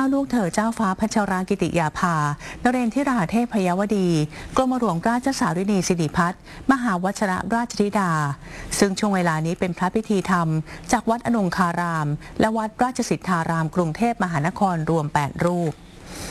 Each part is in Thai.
ลูกเธอเจ้าฟ้าพัชรกิติยาภานเรนทิราเทพยวดีกรมหลวงราชสารินีสิริพัฒน์มหาวชรราชธิดาซึ่งช่วงเวลานี้เป็นพระพิธีธรรมจากวัดอนงคารามและวัดราชสิทธารามกรุงเทพมหานครรวม8รูป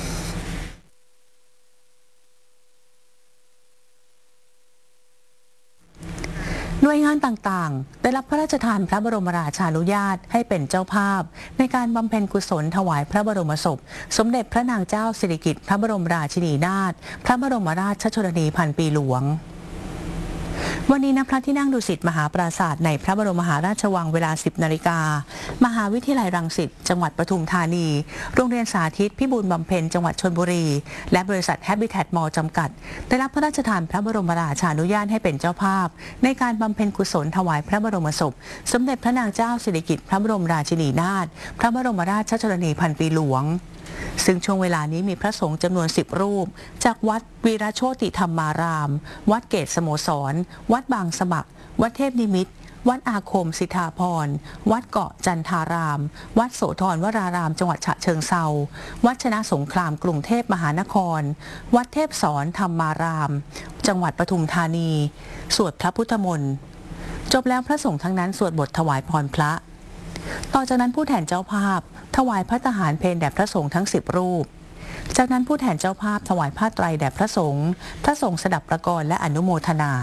หน่วยงานต่างๆได้รับพระราชทานพระบรมราชานุญาตให้เป็นเจ้าภาพในการบำเพ็ญกุศลถวายพระบรมศพสมเด็จพระนางเจ้าสิริกิติ์พระบรมราชินีนาถพระบรมราชชนนีพันปีหลวงวันนี้ณพระที่นั่งดุสิตมหาปราสาทในพระบรมมหาราชวังเวลา 10 นาฬิกามหาวิทยาลัยรังสิตจังหวัดปทุมธานีโรงเรียนสาธิตพิบูลบำเพ็ญจังหวัดชลบุรีและบริษัท Habitat Mall จำกัดได้รับพระราชทานพระบรมราชานุญาตให้เป็นเจ้าภาพในการบำเพ็ญกุศลถวายพระบรมศพสมเด็จพระนางเจ้าสิริกิติ์พระบรมราชินีนาถพระบรมราชชนนีพันปีหลวงซึ่งช่วงเวลานี้มีพระสงฆ์จำนวน10 รูปจากวัดวีรโชติธรรมารามวัดเกตสโมสรวัดบางสมัครวัดเทพนิมิตรวัดอาคมสิทธาพรวัดเกาะจันทารามวัดโสธรวรารามจังหวัดฉะเชิงเทราวัดชนะสงครามกรุงเทพมหานครวัดเทพสอนธรรมารามจังหวัดปทุมธานีสวดพระพุทธมนต์จบแล้วพระสงฆ์ทั้งนั้นสวดบทถวายพรพระต่อจากนั้นผู้แทนเจ้าภาพถวายพระทหารเพลแด่พระสงฆ์ทั้ง10 รูปจากนั้นผู้แทนเจ้าภาพถวายผ้าไตรแด่พระสงฆ์สดับประกรณ์และอนุโมทนา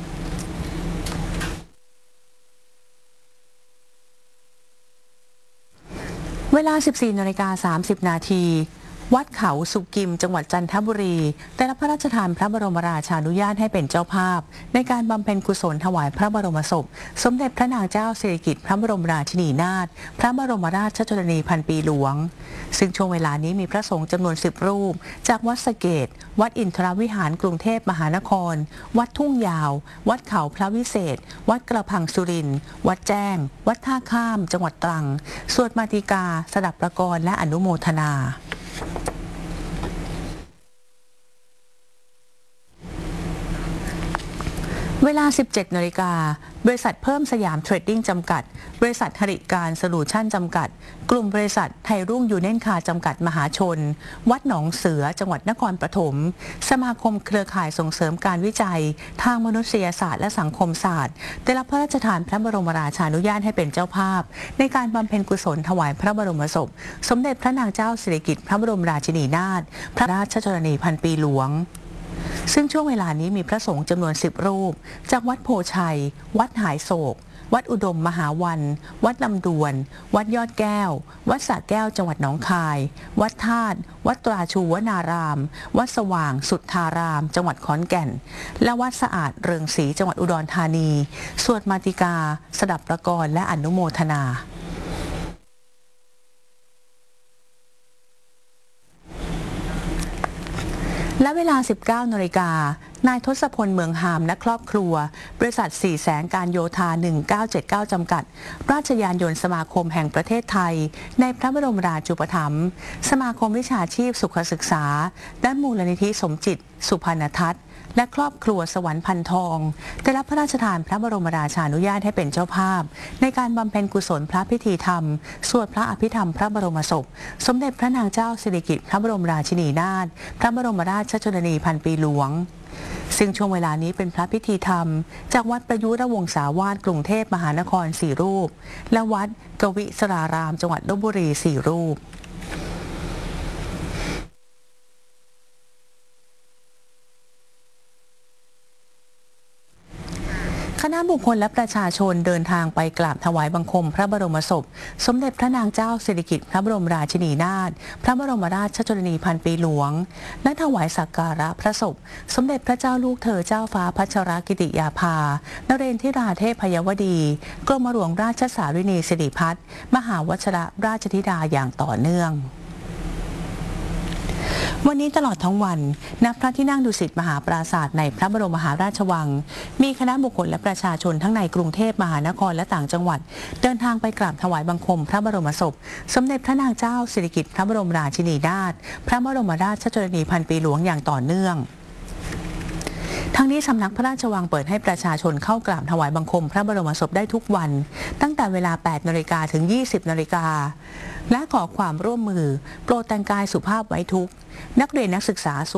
เวลา 14:30 นาทีวัดเขาสุกิมจังหวัดจันทบุรีได้รับพระราชทานพระบรมราชานุญาตให้เป็นเจ้าภาพในการบำเพ็ญกุศลถวายพระบรมศพสมเด็จพระนางเจ้าสิริกิติ์พระบรมราชินีนาถพระบรมราชชนนีพันปีหลวงซึ่งช่วงเวลานี้มีพระสงฆ์จำนวน10 รูปจากวัดสะเกษวัดอินทรวิหารกรุงเทพมหานครวัดทุ่งยาววัดเขาพระวิเศษวัดกระพังสุรินทร์วัดแจ้งวัดท่าข้ามจังหวัดตรังสวดมาติกาสดับประกรณ์และอนุโมทนาเวลา 17 นาฬิกาบริษัทเพิ่มสยามเทรดดิ้งจำกัดบริษัทหริการโซลูชั่นจำกัดกลุ่มบริษัทไทยรุ่งยูเนนคาจำกัดมหาชนวัดหนองเสือจังหวัดนครปฐมสมาคมเครือข่ายส่งเสริมการวิจัยทางมนุษยศาสตร์และสังคมศาสตร์ได้รับพระราชทานพระบรมราชานุญาตให้เป็นเจ้าภาพในการบำเพ็ญกุศลถวายพระบรมศพสมเด็จพระนางเจ้าสิริกิติ์พระบรมราชินีนาถพระราชชนนีพันปีหลวงซึ่งช่วงเวลานี้มีพระสงฆ์จำนวน10 รูปจากวัดโพชัยวัดหายโศกวัดอุดมมหาวันวัดลำดวนวัดยอดแก้ววัดสระแก้วจังหวัดหนองคายวัดธาตุวัดตราชูวนารามวัดสว่างสุทธารามจังหวัดขอนแก่นและวัดสะอาดเรืองศรีจังหวัดอุดรธานีสวดมาติกาสดับประกรณ์และอนุโมทนาและเวลา 19 นาฬิกานายทศพลเมืองหามและครอบครัวบริษัท4 แสงการโยธา 1979 จำกัดราชยานยนต์สมาคมแห่งประเทศไทยในพระบรมราชูปถัมภ์สมาคมวิชาชีพสุขศึกษาและมูลนิธิสมจิตสุพรรณทัศน์และครอบครัวสวรรค์พันทองได้รับพระราชทานพระบรมราชานุญาตให้เป็นเจ้าภาพในการบำเพ็ญกุศลพระพิธีธรรมสวดพระอภิธรรมพระบรมศพสมเด็จพระนางเจ้าสิริกิติ์พระบรมราชินีนาถพระบรมราชชนนีพันปีหลวงซึ่งช่วงเวลานี้เป็นพระพิธีธรรมจากวัดประยุรวงศาวาสกรุงเทพมหานคร4 รูปและวัดกวิสรารามจังหวัดลพบุรี4 รูปคณะบุคคลและประชาชนเดินทางไปกราบถวายบังคมพระบรมศพสมเด็จพระนางเจ้าสิริกิติ์พระบรมราชินีนาถพระบรมราชชนนีพันปีหลวงและถวายสักการะพระศพสมเด็จพระเจ้าลูกเธอเจ้าฟ้าพัชรกิติยาภานเรนทิราเทพยวดีกรมหลวงราชสารินีสิริพัฒน์มหาวชรราชธิดาอย่างต่อเนื่องวันนี้ตลอดทั้งวันณพระที่นั่งดุสิตมหาปราสาทในพระบรมมหาราชวังมีคณะบุคคลและประชาชนทั้งในกรุงเทพมหานครและต่างจังหวัดเดินทางไปกราบถวายบังคมพระบรมศพสมเด็จพระนางเจ้าสิริกิติ์พระบรมราชินีนาถพระบรมราชชนนีพันปีหลวงอย่างต่อเนื่องทั้งนี้สำนักพระราชวังเปิดให้ประชาชนเข้ากราบถวายบังคมพระบรมศพได้ทุกวันตั้งแต่เวลา 8 นาฬิกาถึง 20 นาฬิกาและขอความร่วมมือโปรดแต่งกายสุภาพไว้ทุกข์นักเรียนนักศึกษา